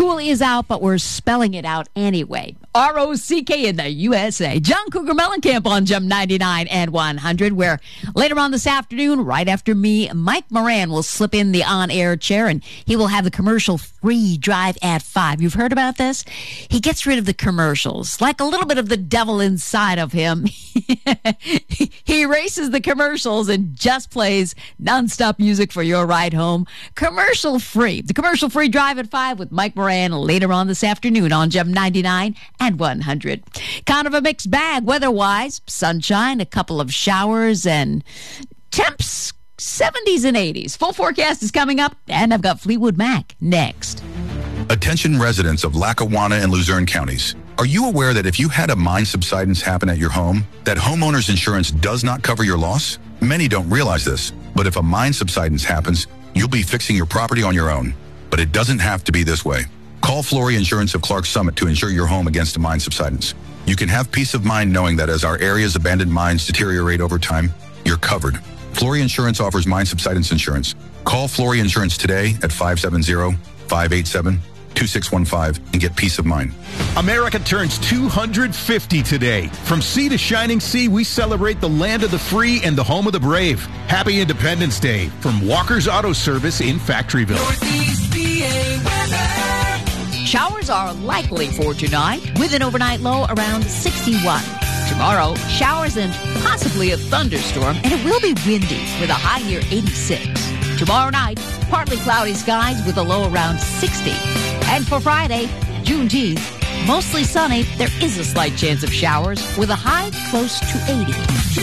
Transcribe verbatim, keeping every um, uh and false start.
School is out, but we're spelling it out anyway. R O C K in the U S A. John Cougar Mellencamp on Jump ninety-nine and one hundred, where later on this afternoon, right after me, Mike Moran will slip in the on-air chair, and he will have the commercial-free drive at five. You've heard about this? He gets rid of the commercials, like a little bit of the devil inside of him. He erases the commercials and just plays nonstop music for your ride home, commercial-free. The commercial-free drive at five with Mike Moran later on this afternoon on Jump ninety-nine and one hundred. Kind of a mixed bag weather-wise. Sunshine, a couple of showers, and temps seventies and eighties. Full forecast is coming up, and I've got Fleetwood Mac next. Attention residents of Lackawanna and Luzerne counties. Are you aware that if you had a mine subsidence happen at your home, that homeowner's insurance does not cover your loss? Many don't realize this, but if a mine subsidence happens, you'll be fixing your property on your own. But it doesn't have to be this way. Call Flory Insurance of Clark Summit to insure your home against a mine subsidence. You can have peace of mind knowing that as our area's abandoned mines deteriorate over time, you're covered. Flory Insurance offers mine subsidence insurance. Call Flory Insurance today at five seven zero, five eight seven, two six one five and get peace of mind. America turns two hundred fifty today. From sea to shining sea, we celebrate the land of the free and the home of the brave. Happy Independence Day from Walker's Auto Service in Factoryville. Northeast P A weather. Showers are likely for tonight with an overnight low around sixty-one. Tomorrow, showers and possibly a thunderstorm, and it will be windy with a high near eighty-six. Tomorrow night, partly cloudy skies with a low around sixty. And for Friday, Juneteenth, mostly sunny. There is a slight chance of showers with a high close to eighty.